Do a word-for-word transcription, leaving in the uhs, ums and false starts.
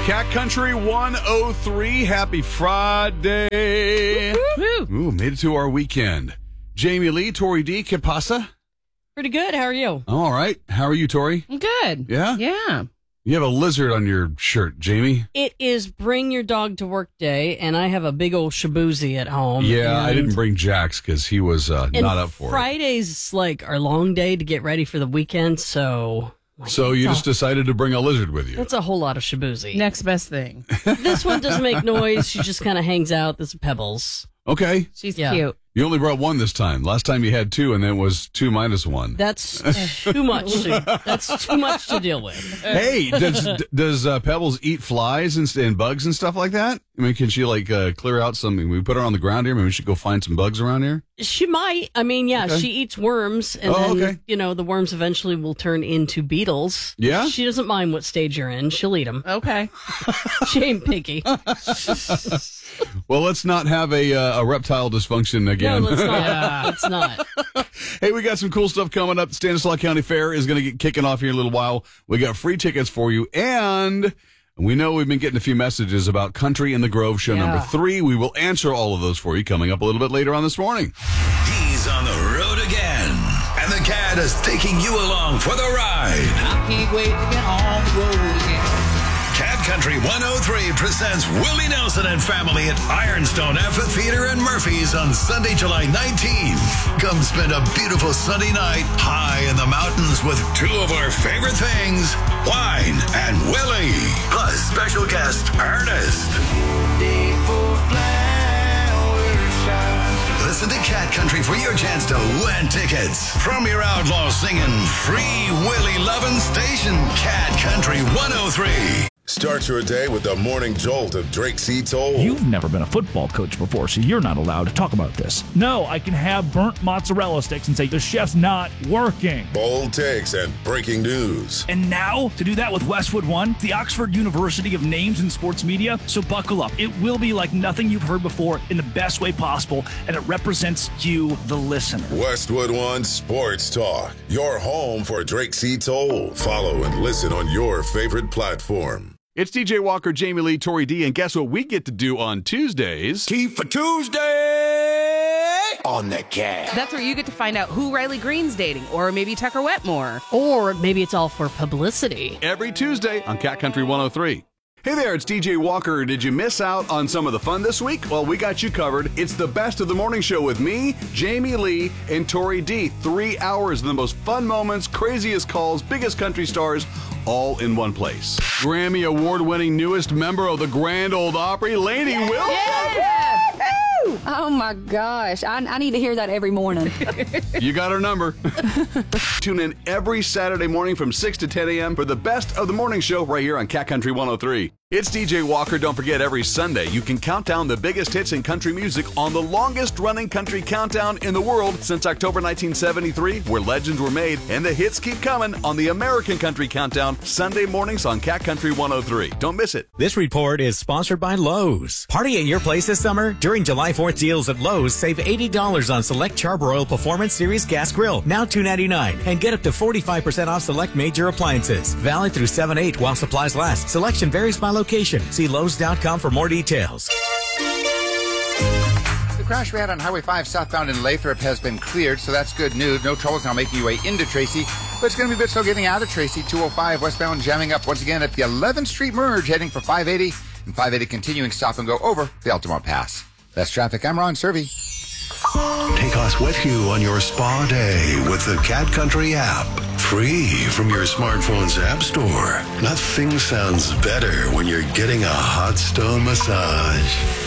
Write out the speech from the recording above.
Cat Country one oh three. Happy Friday. Woo. Ooh, made it to our weekend. Jamie Lee, Tori D, ¿qué pasa? Pretty good. How are you? All right. How are you, Tori? I'm good. Yeah? Yeah. You have a lizard on your shirt, Jamie. It is bring your dog to work day, and I have a big old shabuzi at home. Yeah, I and- didn't bring Jax because he was uh, and not up for Friday's like our long day to get ready for the weekend, so... it. So you just decided to bring a lizard with you. That's a whole lot of shabuzi. Next best thing. This one doesn't make noise. She just kind of hangs out. This is Pebbles. Okay. She's Yeah. cute. You only brought one this time. Last time you had two, and then it was two minus one. That's too much. To, that's too much to deal with. Hey, does d- does uh, Pebbles eat flies and, and bugs and stuff like that? I mean, can she like uh, clear out something? We put her on the ground here. Maybe we should go find some bugs around here. She might. I mean, yeah, Okay. she eats worms, and Oh, then okay. you know the worms eventually will turn into beetles. Yeah? She doesn't mind what stage you're in. She'll eat them. Okay. She ain't picky. Well, let's not have a uh, a reptile dysfunction again. No, let's not. Let's not. Hey, we got some cool stuff coming up. Stanislaus County Fair is going to get kicking off here in a little while. We got free tickets for you, and we know we've been getting a few messages about Country in the Grove show Yeah. number three. We will answer all of those for you coming up a little bit later on this morning. He's on the road again, and the cat is taking you along for the ride. I can't wait to get on the road again. Cat Country one oh three presents Willie Nelson and family at Ironstone Amphitheater in Murphy's on Sunday, July nineteenth. Come spend a beautiful Sunday night high in the mountains with two of our favorite things, wine and Willie, plus special guest Ernest. Day for flower showers. Listen to Cat Country for your chance to win tickets from your outlaw singing free Willie loving station, Cat Country one oh three. Start your day with the morning jolt of Drake C. Toll. You've never been a football coach before, so you're not allowed to talk about this. No, I can have burnt mozzarella sticks and say the chef's not working. Bold takes and breaking news. And now, to do that with Westwood One, the Oxford University of Names in Sports Media, so buckle up. It will be like nothing you've heard before in the best way possible, and it represents you, the listener. Westwood One Sports Talk. Your home for Drake C. Toll. Follow and listen on your favorite platform. It's D J Walker, Jamie Lee, Tori D, and guess what we get to do on Tuesdays? Tea for Tuesday on the Cat. That's where you get to find out who Riley Green's dating, or maybe Tucker Wetmore. Or maybe it's all for publicity. Every Tuesday on Cat Country one oh three. Hey there, it's D J Walker. Did you miss out on some of the fun this week? Well, we got you covered. It's the best of the morning show with me, Jamie Lee, and Tori D. Three hours of the most fun moments, craziest calls, biggest country stars, all in one place. Grammy Award-winning newest member of the Grand Ole Opry, Lainey Wilson. Oh my gosh, I, I need to hear that every morning. You got our number. Tune in every Saturday morning from six to ten a.m. for the best of the morning show right here on Cat Country one oh three. It's D J Walker. Don't forget, every Sunday you can count down the biggest hits in country music on the longest running country countdown in the world since October nineteen seventy-three, where legends were made, and the hits keep coming on the American Country Countdown, Sunday mornings on Cat Country one oh three. Don't miss it. This report is sponsored by Lowe's. Party at your place this summer? During July fourth deals at Lowe's, save eighty dollars on select Charbroil Performance Series gas grill, now two ninety-nine, and get up to forty-five percent off select major appliances. Valid through seven eight while supplies last. Selection varies by location. See Lowe's dot com for more details. The crash we had on Highway five southbound in Lathrop has been cleared, so that's good news. No troubles now making your way into Tracy, but it's going to be a bit slow getting out of Tracy. two oh five westbound jamming up once again at the eleventh Street merge, heading for five eighty, and five eighty continuing stop and go over the Altamont Pass. That's traffic. I'm Ron Servey. Take us with you on your spa day with the Cat Country app. Free from your smartphone's app store. Nothing sounds better when you're getting a hot stone massage.